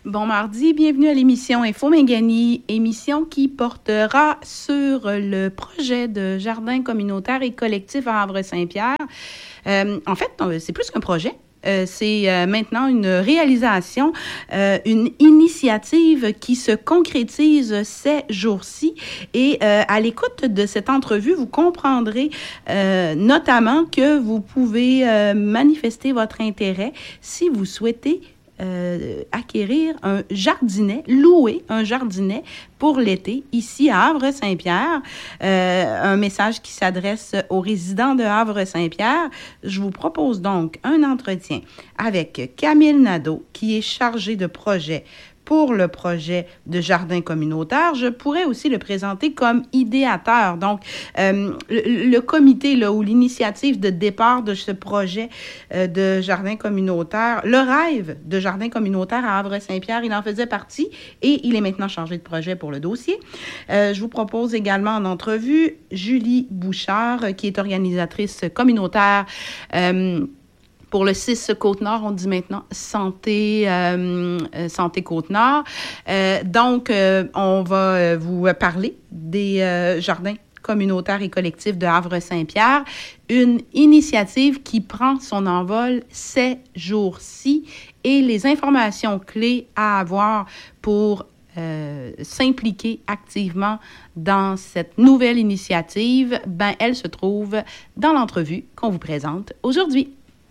Bon mardi, bienvenue à l'émission Info Mingani, émission qui portera sur le projet de jardin communautaire et collectif à Havre-Saint-Pierre. En fait, c'est plus qu'un projet. C'est maintenant une réalisation, une initiative qui se concrétise ces jours-ci. Et à l'écoute de cette entrevue, vous comprendrez notamment que vous pouvez manifester votre intérêt si vous souhaitez acquérir un jardinet, louer un jardinet pour l'été ici à Havre-Saint-Pierre. Un message qui s'adresse aux résidents de Havre-Saint-Pierre. Je vous propose donc un entretien avec Camille Nadeau, qui est chargée de projet pour le projet de jardin communautaire. Je pourrais aussi le présenter comme idéateur. Donc, le comité là, ou l'initiative de départ de ce projet de jardin communautaire, le rêve de jardin communautaire à Havre-Saint-Pierre, il en faisait partie et il est maintenant chargé de projet pour le dossier. Je vous propose également en entrevue Julie Bouchard, qui est organisatrice communautaire pour le 6 Côte-Nord, on dit maintenant Santé Côte-Nord. Donc, on va vous parler des jardins communautaires et collectifs de Havre-Saint-Pierre, une initiative qui prend son envol ces jours-ci et les informations clés à avoir pour s'impliquer activement dans cette nouvelle initiative, elle se trouve dans l'entrevue qu'on vous présente aujourd'hui.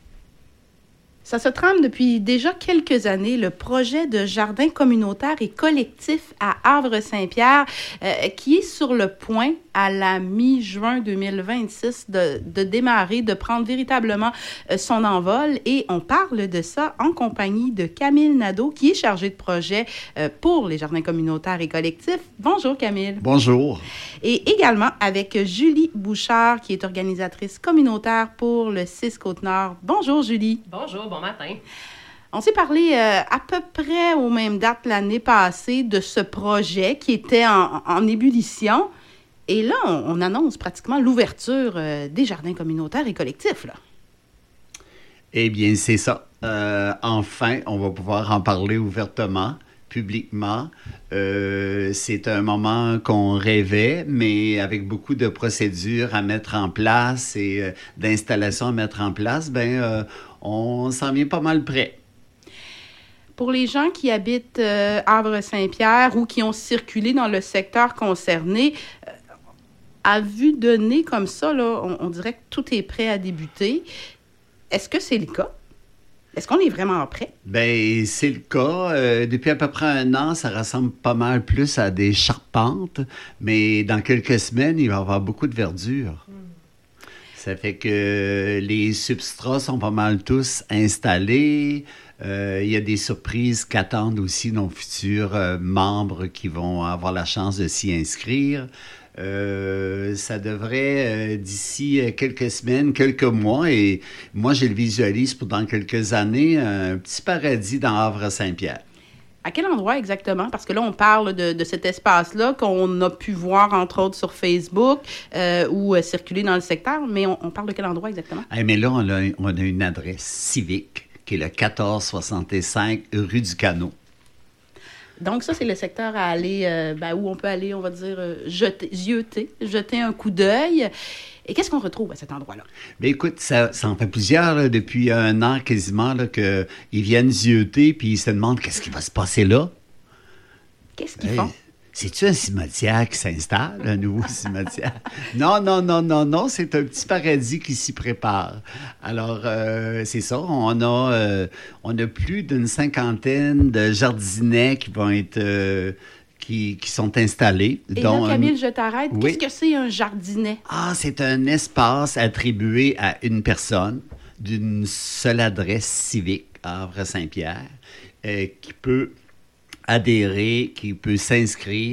Ça se trame depuis déjà quelques années, le projet de jardin communautaire et collectif à Havre-Saint-Pierre, qui est sur le point, à la mi-juin 2026, de démarrer, de prendre véritablement son envol. Et on parle de ça en compagnie de Camille Nadeau, qui est chargée de projet pour les jardins communautaires et collectifs. Bonjour, Camille. Bonjour. Et également avec Julie Bouchard, qui est organisatrice communautaire pour le 6 Côte-Nord. Bonjour, Julie. Bonjour, bon matin. On s'est parlé à peu près aux mêmes dates l'année passée de ce projet qui était en ébullition. Et là, on annonce pratiquement l'ouverture des jardins communautaires et collectifs, là. Eh bien, c'est ça. Enfin, on va pouvoir en parler ouvertement, publiquement. C'est un moment qu'on rêvait, mais avec beaucoup de procédures à mettre en place et d'installations à mettre en place, on s'en vient pas mal près. Pour les gens qui habitent Havre-Saint-Pierre ou qui ont circulé dans le secteur concerné, à vue de nez comme ça, là, on dirait que tout est prêt à débuter. Est-ce que c'est le cas? Est-ce qu'on est vraiment prêt? Bien, c'est le cas. Depuis à peu près un an, ça ressemble pas mal plus à des charpentes, mais dans quelques semaines, il va y avoir beaucoup de verdure. Ça fait que les substrats sont pas mal tous installés. Il y a des surprises qu'attendent aussi nos futurs membres qui vont avoir la chance de s'y inscrire. Ça devrait, d'ici quelques semaines, quelques mois, et moi, je le visualise pour dans quelques années, un petit paradis dans Havre-Saint-Pierre. À quel endroit exactement? Parce que là, on parle de cet espace-là qu'on a pu voir, entre autres, sur Facebook ou circuler dans le secteur, mais on parle de quel endroit exactement? Mais là, on a une adresse civique qui est le 1465 rue du Canot. Donc, ça, c'est le secteur à aller, où on peut aller, on va dire, jeter un coup d'œil. Et qu'est-ce qu'on retrouve à cet endroit-là? Bien, écoute, ça en fait plusieurs, là, depuis un an quasiment, là, qu'ils viennent zioter puis ils se demandent qu'est-ce qui va se passer là. Qu'est-ce qu'ils font? C'est-tu un cimetière qui s'installe, un nouveau cimetière? Non, c'est un petit paradis qui s'y prépare. Alors, c'est ça, on a plus d'une cinquantaine de jardinets qui vont être... Qui sont installés. Et là, Camille, je t'arrête. Oui. Qu'est-ce que c'est un jardinet? C'est un espace attribué à une personne d'une seule adresse civique à Havre-Saint-Pierre qui peut adhérer, qui peut s'inscrire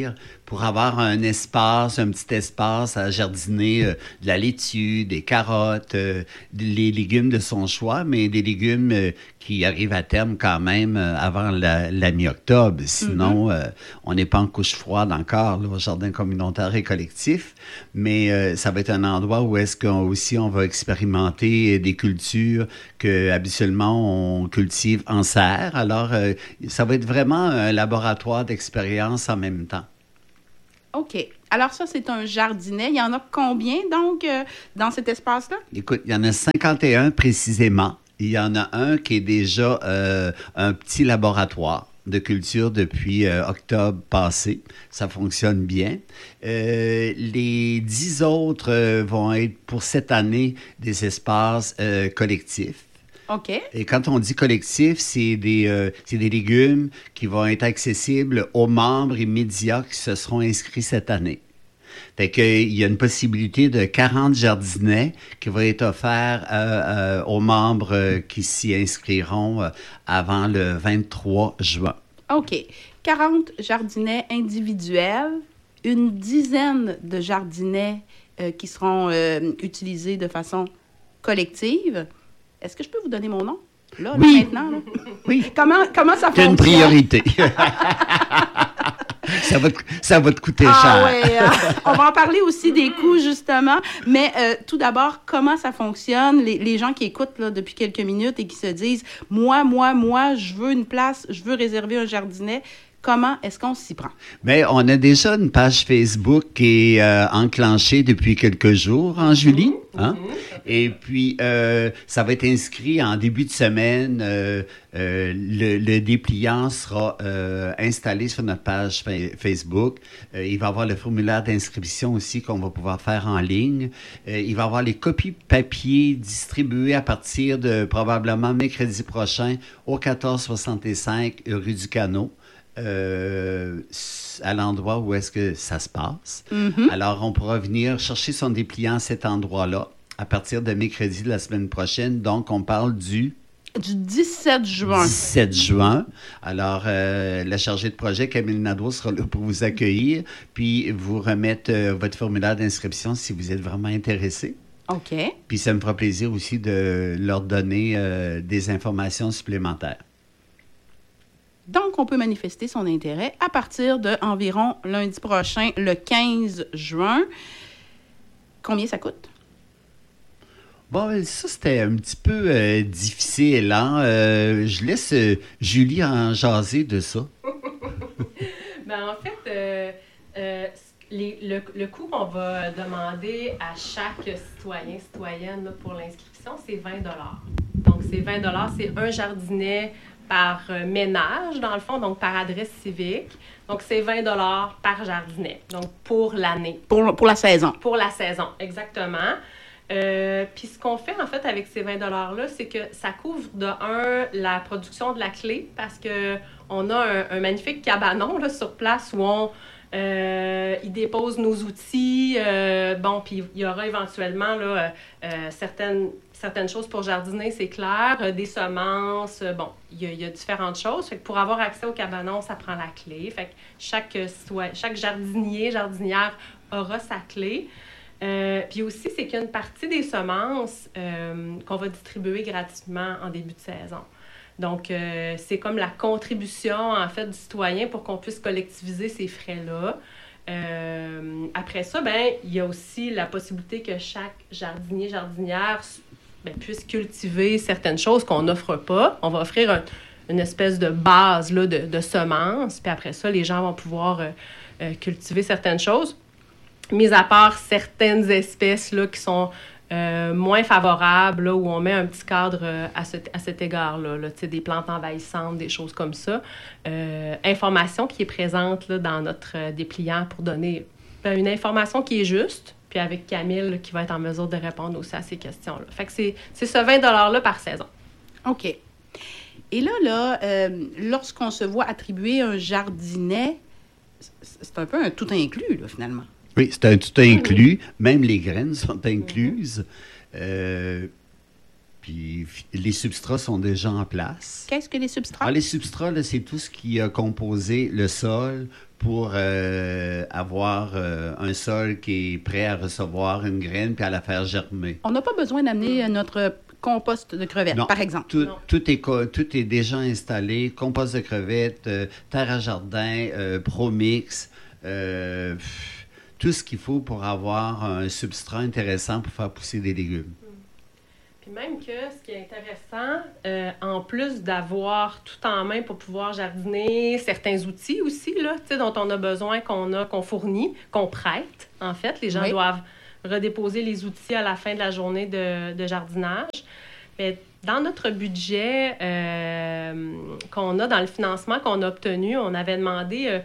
pour avoir un petit espace à jardiner de la laitue, des carottes, les légumes de son choix, mais des légumes qui arrivent à terme quand même avant la mi-octobre. Sinon, on n'est pas en couche froide encore là, au jardin communautaire et collectif, mais ça va être un endroit où est-ce qu'on va expérimenter des cultures que habituellement on cultive en serre. Alors, ça va être vraiment un laboratoire d'expérience en même temps. OK. Alors ça, c'est un jardinet. Il y en a combien, donc, dans cet espace-là? Écoute, il y en a 51 précisément. Il y en a un qui est déjà un petit laboratoire de culture depuis octobre passé. Ça fonctionne bien. Les 10 autres vont être pour cette année des espaces collectifs. OK. Et quand on dit collectif, c'est des légumes qui vont être accessibles aux membres immédiats qui se seront inscrits cette année. Fait qu'il y a une possibilité de 40 jardinets qui vont être offerts aux membres qui s'y inscriront avant le 23 juin. OK. 40 jardinets individuels, une dizaine de jardinets qui seront utilisés de façon collective. Est-ce que je peux vous donner mon nom? Là, oui. Maintenant? Là? Oui. Comment ça fonctionne? C'est une priorité. Ça va te coûter cher. Ouais, on va en parler aussi des coûts, justement. Mais tout d'abord, comment ça fonctionne? Les gens qui écoutent là, depuis quelques minutes et qui se disent « Moi, je veux une place, je veux réserver un jardinet ». Comment est-ce qu'on s'y prend? Bien, on a déjà une page Facebook qui est enclenchée depuis quelques jours, en Julie. Hein? Et puis, ça va être inscrit en début de semaine. Le dépliant sera installé sur notre page Facebook. Il va y avoir le formulaire d'inscription aussi qu'on va pouvoir faire en ligne. Il va y avoir les copies papier distribuées à partir de probablement mercredi prochain au 1465 rue du Canot. À l'endroit où est-ce que ça se passe. Alors, on pourra venir chercher son dépliant à cet endroit-là à partir de mercredi de la semaine prochaine. Donc, on parle du 17 juin. 17 juin. Alors, la chargée de projet, Camille Nadeau, sera là pour vous accueillir, puis vous remettre votre formulaire d'inscription si vous êtes vraiment intéressé. OK. Puis, ça me fera plaisir aussi de leur donner des informations supplémentaires. Donc, on peut manifester son intérêt à partir de environ lundi prochain, le 15 juin. Combien ça coûte? Bon, ça, c'était un petit peu difficile, hein? Je laisse Julie en jaser de ça. En fait, le coût qu'on va demander à chaque citoyenne là, pour l'inscription, c'est 20 $. Donc, c'est 20 $, c'est un jardinet par ménage, dans le fond, donc par adresse civique. Donc, c'est 20 $ par jardinet, donc pour l'année. Pour la saison. Pour la saison, exactement. Puis ce qu'on fait, en fait, avec ces 20 $-là, c'est que ça couvre, la production de la clé, parce qu'on a un magnifique cabanon là, sur place où on y dépose nos outils. Puis il y aura éventuellement là, certaines choses pour jardiner, c'est clair, des semences, il y a différentes choses. Fait que pour avoir accès au cabanon, ça prend la clé. Fait que chaque jardinière aura sa clé. Puis aussi, c'est qu'il y a une partie des semences qu'on va distribuer gratuitement en début de saison. Donc, c'est comme la contribution, en fait, du citoyen pour qu'on puisse collectiviser ces frais-là. Après ça, il y a aussi la possibilité que chaque jardinière puisse cultiver certaines choses qu'on n'offre pas. On va offrir une espèce de base là, de semences, puis après ça, les gens vont pouvoir cultiver certaines choses. Mis à part certaines espèces là, qui sont moins favorables, là, où on met un petit cadre à cet égard-là, là, des plantes envahissantes, des choses comme ça. Information qui est présente là, dans notre dépliant pour donner une information qui est juste, puis avec Camille là, qui va être en mesure de répondre aussi à ces questions-là. Fait que c'est ce 20 $ par saison. OK. Et là, lorsqu'on se voit attribuer un jardinet, c'est un peu un tout inclus, là, finalement. Oui, c'est un tout inclus. Même les graines sont incluses. Puis les substrats sont déjà en place. Qu'est-ce que les substrats? Les substrats, là, c'est tout ce qui a composé le sol pour avoir un sol qui est prêt à recevoir une graine puis à la faire germer. On n'a pas besoin d'amener notre compost de crevettes, non, par exemple. Tout est déjà installé. Compost de crevettes, terre à jardin, Promix, tout ce qu'il faut pour avoir un substrat intéressant pour faire pousser des légumes. Puis même que ce qui est intéressant, en plus d'avoir tout en main pour pouvoir jardiner, certains outils aussi, là, dont on a besoin, qu'on fournit, qu'on prête, en fait. Les gens doivent redéposer les outils à la fin de la journée de jardinage. Mais dans notre budget qu'on a, dans le financement qu'on a obtenu, on avait demandé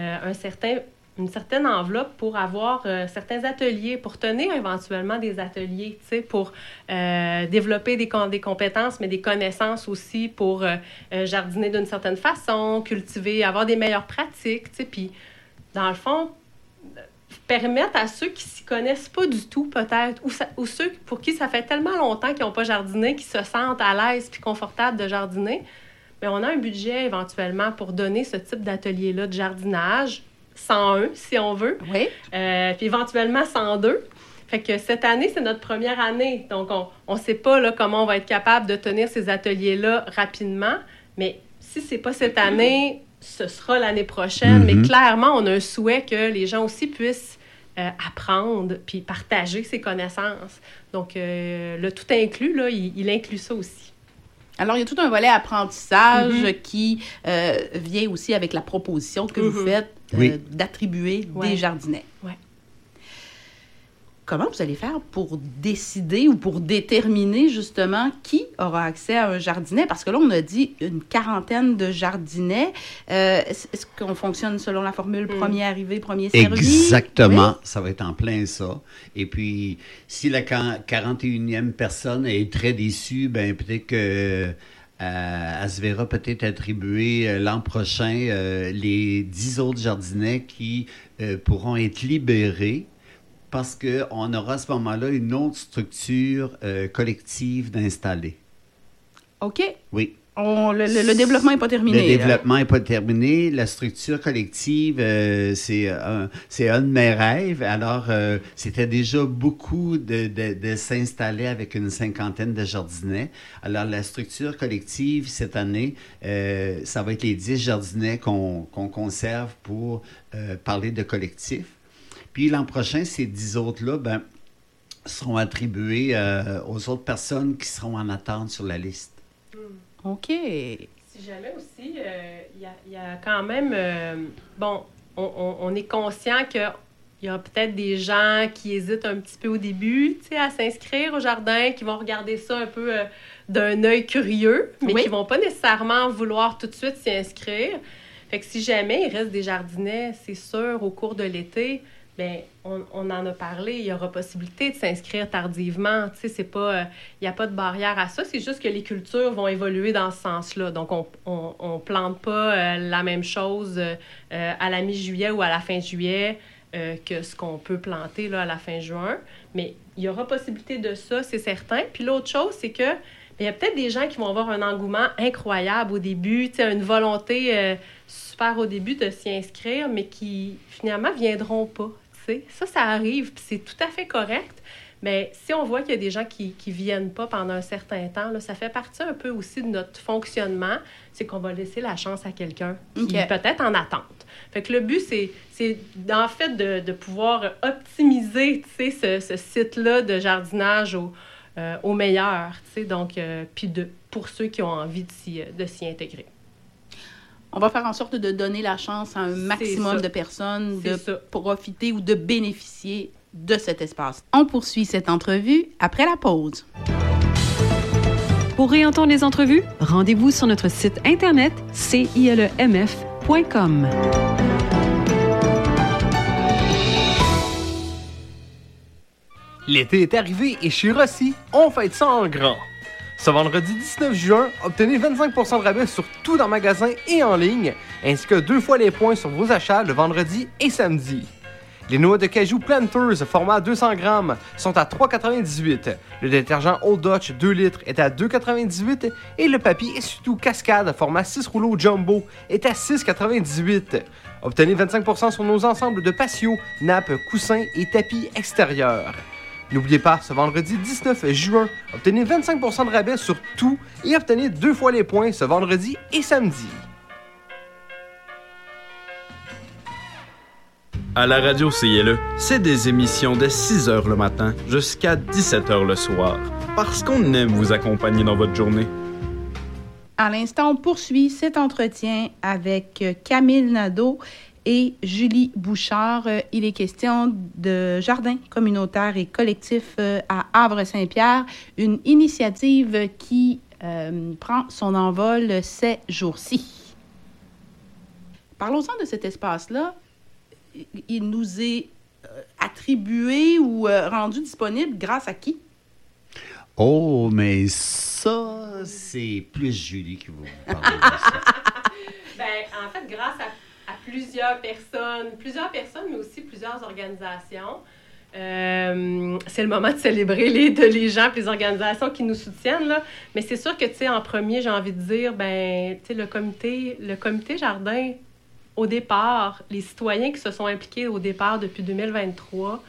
une certaine enveloppe pour avoir certains ateliers, pour tenir éventuellement des ateliers, pour développer des compétences, mais des connaissances aussi pour jardiner d'une certaine façon, cultiver, avoir des meilleures pratiques, puis dans le fond, permettre à ceux qui s'y connaissent pas du tout peut-être, ou ceux pour qui ça fait tellement longtemps qu'ils n'ont pas jardiné, qui se sentent à l'aise puis confortables de jardiner, bien, on a un budget éventuellement pour donner ce type d'atelier-là de jardinage, 101 si on veut, oui. Puis éventuellement 102. Fait que cette année, c'est notre première année, donc on ne sait pas là, comment on va être capable de tenir ces ateliers-là rapidement, mais si c'est pas cette année, ce sera l'année prochaine, mais clairement, on a un souhait que les gens aussi puissent apprendre puis partager ses connaissances. Donc, le tout inclus, là, il inclut ça aussi. Alors, il y a tout un volet apprentissage qui vient aussi avec la proposition que vous faites d'attribuer des jardinets. Oui. Comment vous allez faire pour décider ou pour déterminer justement qui aura accès à un jardinet? Parce que là, on a dit une quarantaine de jardinets. Est-ce qu'on fonctionne selon la formule premier arrivé, premier servi? Exactement. Oui. Ça va être en plein ça. Et puis, si la 41e personne est très déçue, bien peut-être que elle se verra peut-être attribuer l'an prochain les 10 autres jardinets qui pourront être libérés, parce qu'on aura à ce moment-là une autre structure collective d'installer. OK. Oui. Le développement n'est pas terminé. Le développement n'est pas terminé. La structure collective, c'est un de mes rêves. Alors, c'était déjà beaucoup de s'installer avec une 50aine de jardinets. Alors, la structure collective, cette année, ça va être les 10 jardinets qu'on conserve pour parler de collectif. Puis l'an prochain, ces 10 autres-là seront attribués aux autres personnes qui seront en attente sur la liste. OK. Si jamais aussi, il y a quand même... on est conscient qu'il y a peut-être des gens qui hésitent un petit peu au début, à s'inscrire au jardin, qui vont regarder ça un peu d'un œil curieux, mais qui ne vont pas nécessairement vouloir tout de suite s'y inscrire. Fait que si jamais il reste des jardinets, c'est sûr, au cours de l'été... Bien, on en a parlé, il y aura possibilité de s'inscrire tardivement. Tu sais, c'est pas, il n'y a pas de barrière à ça. C'est juste que les cultures vont évoluer dans ce sens-là. Donc, on plante pas la même chose à la mi-juillet ou à la fin juillet que ce qu'on peut planter là, à la fin juin. Mais il y aura possibilité de ça, c'est certain. Puis l'autre chose, c'est que il y a peut-être des gens qui vont avoir un engouement incroyable au début, une volonté super au début de s'y inscrire, mais qui finalement viendront pas. Ça arrive, puis c'est tout à fait correct. Mais si on voit qu'il y a des gens qui ne viennent pas pendant un certain temps, là, ça fait partie un peu aussi de notre fonctionnement, c'est qu'on va laisser la chance à quelqu'un qui est peut-être en attente. Fait que le but, c'est en fait de pouvoir optimiser ce site-là de jardinage au meilleur, donc, puis pour ceux qui ont envie de s'y intégrer. On va faire en sorte de donner la chance à un maximum de personnes de profiter ou de bénéficier de cet espace. On poursuit cette entrevue après la pause. Pour réentendre les entrevues, rendez-vous sur notre site internet cilemf.com. L'été est arrivé et chez Rossi, on fête ça en grand. Ce vendredi 19 juin, obtenez 25% de rabais sur tout dans le magasin et en ligne, ainsi que 2 fois les points sur vos achats le vendredi et samedi. Les noix de cajou Planters, format 200 grammes, sont à 3,98. Le détergent Old Dutch 2 litres est à 2,98 et le papier essuie-tout Cascade, format 6 rouleaux jumbo, est à 6,98. Obtenez 25% sur nos ensembles de patio, nappes, coussins et tapis extérieurs. N'oubliez pas, ce vendredi 19 juin, obtenez 25% de rabais sur tout et obtenez 2 fois les points ce vendredi et samedi. À la radio CILE, c'est des émissions de 6h le matin jusqu'à 17h le soir. Parce qu'on aime vous accompagner dans votre journée. À l'instant, on poursuit cet entretien avec Camille Nadeau et Julie Bouchard. Il est question de jardin communautaire et collectif à Havre-Saint-Pierre, une initiative qui prend son envol ces jours-ci. Parlons-en de cet espace-là. Il nous est attribué ou rendu disponible grâce à qui? Oh, mais ça, c'est plus Julie qui va vous parler de ça. En fait, grâce à plusieurs personnes, mais aussi plusieurs organisations. C'est le moment de célébrer les gens et les organisations qui nous soutiennent, là. Mais c'est sûr que, tu sais, en premier, j'ai envie de dire, tu sais, le comité jardin, au départ, les citoyens qui se sont impliqués au départ depuis 2023,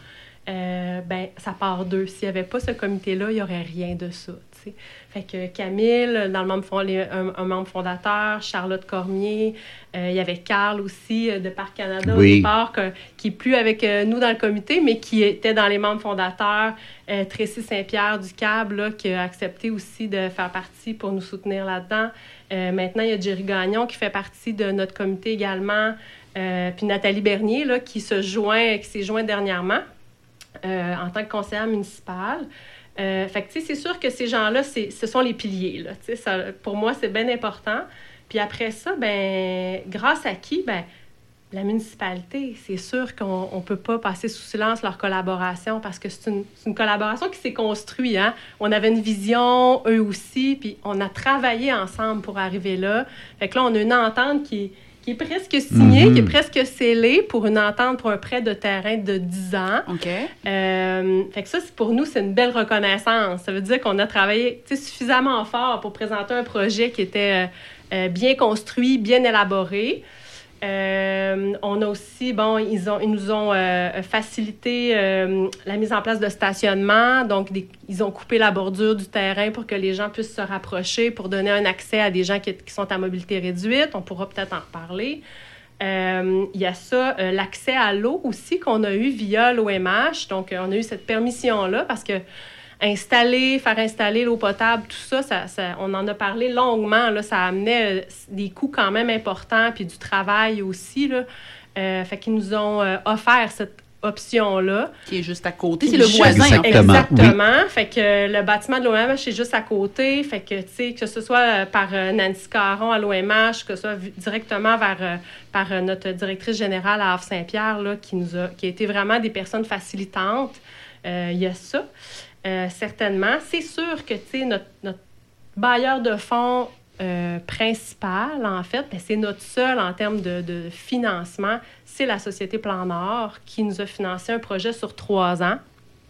ça part d'eux. S'il n'y avait pas ce comité-là, il n'y aurait rien de ça, tu sais. Fait que Camille, dans un membre fondateur, Charlotte Cormier, il y avait Carl aussi de Parc Canada au départ, qui n'est plus avec nous dans le comité, mais qui était dans les membres fondateurs. Tracy Saint-Pierre du CAB, là, qui a accepté aussi de faire partie pour nous soutenir là-dedans. Maintenant, il y a Jerry Gagnon qui fait partie de notre comité également. Puis Nathalie Bernier, là, qui s'est joint dernièrement en tant que conseillère municipale. Fait que, tu sais, c'est sûr que ces gens-là, ce sont les piliers, là. Tu sais, pour moi, c'est bien important. Puis après ça, grâce à qui? La municipalité. C'est sûr qu'on ne peut pas passer sous silence leur collaboration parce que c'est une collaboration qui s'est construite, hein? On avait une vision, eux aussi, puis on a travaillé ensemble pour arriver là. Fait que là, on a une entente qui est presque signée, qui est presque scellée pour une entente pour un prêt de terrain de 10 ans. OK. Fait que ça, pour nous, c'est une belle reconnaissance. Ça veut dire qu'on a travaillé suffisamment fort pour présenter un projet qui était bien construit, bien élaboré. On a aussi, ils nous ont facilité la mise en place de stationnement. Donc, ils ont coupé la bordure du terrain pour que les gens puissent se rapprocher, pour donner un accès à des gens qui sont à mobilité réduite. On pourra peut-être en reparler. Il y a ça, l'accès à l'eau aussi qu'on a eu via l'OMH. Donc, on a eu cette permission-là parce que faire installer l'eau potable, tout ça, on en a parlé longuement, là, ça amenait des coûts quand même importants, puis du travail aussi, là. Fait qu'ils nous ont offert cette option-là. Qui est juste à côté, c'est le voisin. Exactement. Oui. Fait que le bâtiment de l'OMH est juste à côté. Fait que, tu sais, que ce soit par Nancy Caron à l'OMH, que ce soit directement par notre directrice générale à Havre-Saint-Pierre, là, qui a été vraiment des personnes facilitantes. Il y a ça. Certainement. C'est sûr que, tu sais, notre bailleur de fonds principal, en fait, c'est notre seul en termes de financement, c'est la Société Plan Nord qui nous a financé un projet sur 3 ans.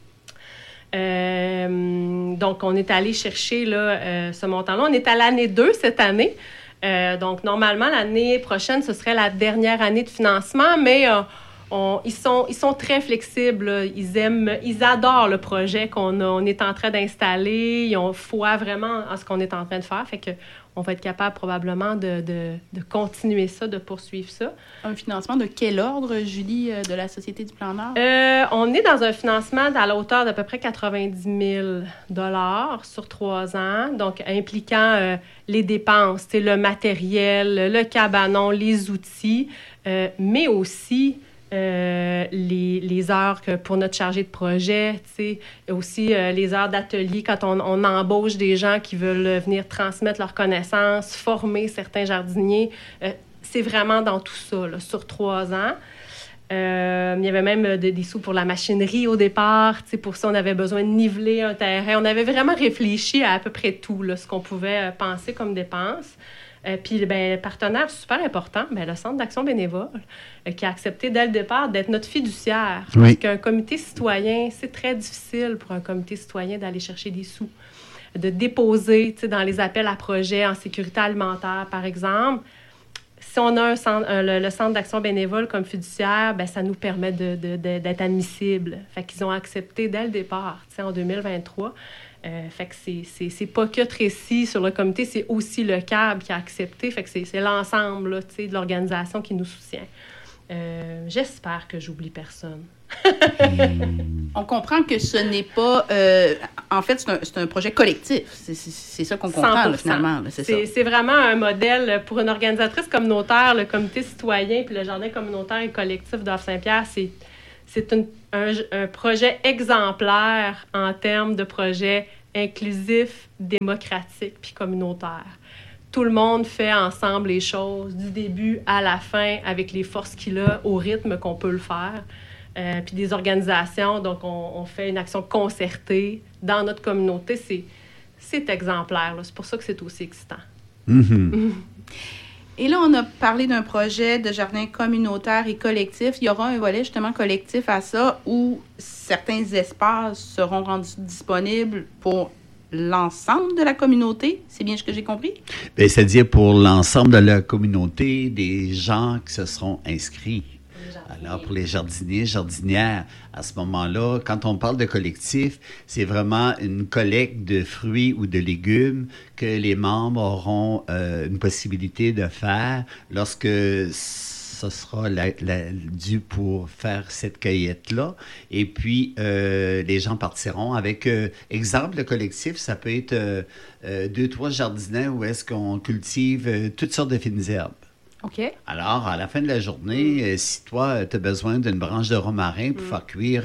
Donc, on est allé chercher là, ce montant-là. On est à l'année 2 cette année. Donc, normalement, l'année prochaine, ce serait la dernière année de financement, mais ils sont très flexibles. Là. Ils adorent le projet on est en train d'installer. Ils ont foi vraiment en ce qu'on est en train de faire. Fait que on va être capable probablement de continuer ça, de poursuivre ça. Un financement de quel ordre, Julie, de la Société du Plan Nord? On est dans un financement à la hauteur d'à peu près 90 000 $ sur 3 ans, donc impliquant les dépenses, le matériel, le cabanon, les outils, mais aussi les heures pour notre chargé de projet, aussi les heures d'atelier quand on embauche des gens qui veulent venir transmettre leurs connaissances, former certains jardiniers. C'est vraiment dans tout ça, là, sur 3 ans. Il y avait même des sous pour la machinerie au départ. Pour ça, on avait besoin de niveler un terrain. On avait vraiment réfléchi à peu près tout, là, ce qu'on pouvait penser comme dépenses. Puis, partenaire super important, le Centre d'action bénévole, qui a accepté dès le départ d'être notre fiduciaire. Oui. Parce qu'un comité citoyen, c'est très difficile pour un comité citoyen d'aller chercher des sous, de déposer dans les appels à projets en sécurité alimentaire, par exemple. Si on a le Centre d'action bénévole comme fiduciaire, ça nous permet d'être admissible. Fait qu'ils ont accepté dès le départ, en 2023. Fait que c'est pas que Tracy sur le comité, c'est aussi le CAB qui a accepté. Fait que c'est l'ensemble là, de l'organisation qui nous soutient. J'espère que j'oublie personne. On comprend que ce n'est pas... en fait, c'est un projet collectif. C'est ça qu'on comprend, là, finalement. Là, c'est vraiment un modèle pour une organisatrice communautaire, le comité citoyen puis le jardin communautaire et collectif d'Havre-Saint-Pierre. C'est un projet exemplaire en termes de projet inclusif, démocratique puis communautaire. Tout le monde fait ensemble les choses du début à la fin avec les forces qu'il a, au rythme qu'on peut le faire. Puis des organisations, donc on fait une action concertée dans notre communauté. C'est exemplaire, là. C'est pour ça que c'est aussi excitant. Mm-hmm. Et là, on a parlé d'un projet de jardin communautaire et collectif. Il y aura un volet justement collectif à ça où certains espaces seront rendus disponibles pour l'ensemble de la communauté. C'est bien ce que j'ai compris? Bien, c'est-à-dire pour l'ensemble de la communauté, des gens qui se seront inscrits. Alors, pour les jardiniers, jardinières, à ce moment-là, quand on parle de collectif, c'est vraiment une collecte de fruits ou de légumes que les membres auront une possibilité de faire lorsque ce sera dû pour faire cette cueillette-là. Et puis, les gens partiront avec, exemple, le collectif, ça peut être 2-3 jardinets où est-ce qu'on cultive toutes sortes de fines herbes. OK. Alors, à la fin de la journée, si toi, tu as besoin d'une branche de romarin pour faire cuire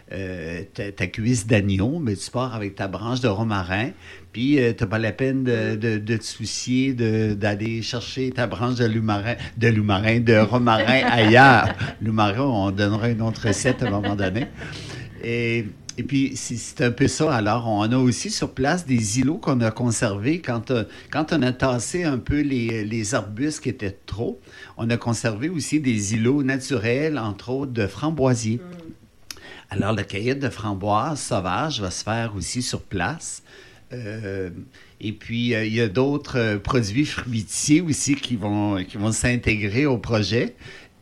ta cuisse d'agneau, mais tu pars avec ta branche de romarin, puis tu n'as pas la peine de te soucier d'aller chercher ta branche de romarin ailleurs. Loumarin, on donnera une autre recette à un moment donné. Et puis, c'est un peu ça. Alors, on a aussi sur place des îlots qu'on a conservés. Quand on a tassé un peu les arbustes qui étaient trop, on a conservé aussi des îlots naturels, entre autres de framboisiers. Alors, la cueillette de framboises sauvages va se faire aussi sur place. Et puis, il y a d'autres produits fruitiers aussi qui vont s'intégrer au projet.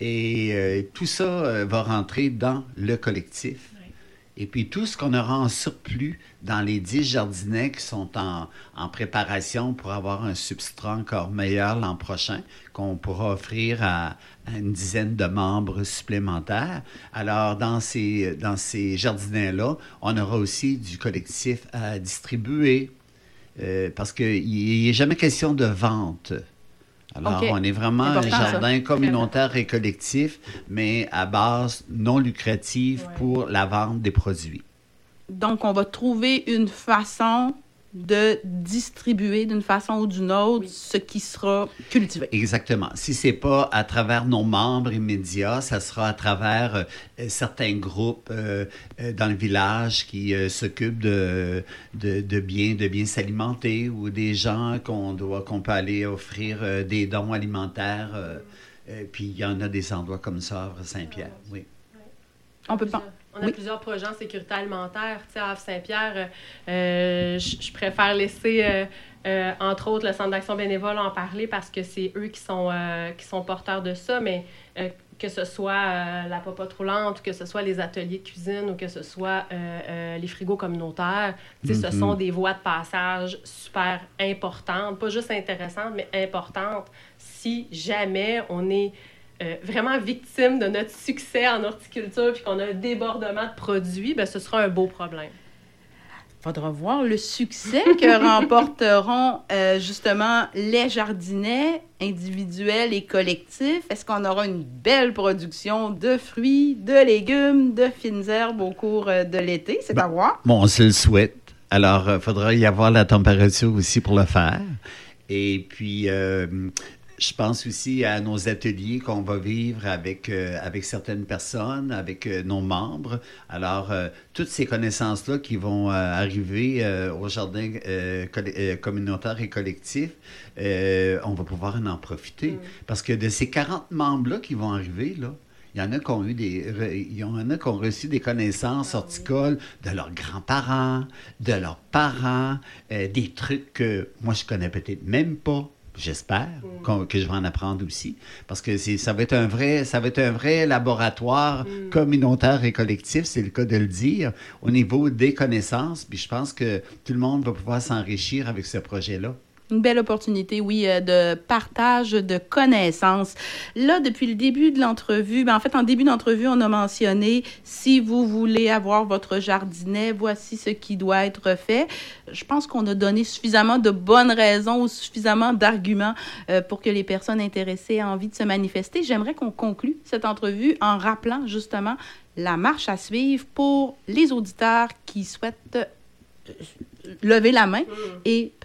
Et tout ça va rentrer dans le collectif. Et puis, tout ce qu'on aura en surplus dans les 10 jardinets qui sont en préparation pour avoir un substrat encore meilleur l'an prochain, qu'on pourra offrir à une dizaine de membres supplémentaires. Alors, dans ces jardinets-là, on aura aussi du collectif à distribuer parce qu'il n'est jamais question de vente. Alors, on est vraiment un jardin communautaire et collectif, mais à base non lucrative pour la vente des produits. Donc, on va trouver une façon de distribuer d'une façon ou d'une autre ce qui sera cultivé. Exactement. Si ce n'est pas à travers nos membres immédiats, ça sera à travers certains groupes dans le village qui s'occupent de bien s'alimenter ou des gens qu'on peut aller offrir des dons alimentaires. Puis il y en a des endroits comme ça à Havre-Saint-Pierre. Oui. On peut pas. On a plusieurs projets en sécurité alimentaire. Tu sais, à Havre-Saint-Pierre, je préfère laisser, entre autres, le Centre d'action bénévole en parler parce que c'est eux qui sont porteurs de ça, mais que ce soit la popote roulante, que ce soit les ateliers de cuisine ou que ce soit les frigos communautaires, tu sais, ce sont des voies de passage super importantes, pas juste intéressantes, mais importantes si jamais on est vraiment victime de notre succès en horticulture puis qu'on a un débordement de produits, bien, ce sera un beau problème. Il faudra voir le succès que remporteront justement les jardinets individuels et collectifs. Est-ce qu'on aura une belle production de fruits, de légumes, de fines herbes au cours de l'été? C'est à voir. Bon, on se le souhaite. Alors, il faudra y avoir la température aussi pour le faire. Et puis... Je pense aussi à nos ateliers qu'on va vivre avec certaines personnes, avec nos membres. Alors, toutes ces connaissances-là qui vont arriver au jardin communautaire et collectif, on va pouvoir en profiter. Parce que de ces 40 membres-là qui vont arriver, là, il y en a qui ont reçu des connaissances horticoles de leurs grands-parents, de leurs parents, des trucs que moi, je connais peut-être même pas. J'espère que je vais en apprendre aussi, parce que ça va être un vrai laboratoire communautaire et collectif, c'est le cas de le dire, au niveau des connaissances. Puis je pense que tout le monde va pouvoir s'enrichir avec ce projet-là. Une belle opportunité, oui, de partage de connaissances. Là, depuis le début de l'entrevue, en début d'entrevue, on a mentionné, si vous voulez avoir votre jardinet, voici ce qui doit être fait. Je pense qu'on a donné suffisamment de bonnes raisons ou suffisamment d'arguments pour que les personnes intéressées aient envie de se manifester. J'aimerais qu'on conclue cette entrevue en rappelant justement la marche à suivre pour les auditeurs qui souhaitent lever la main et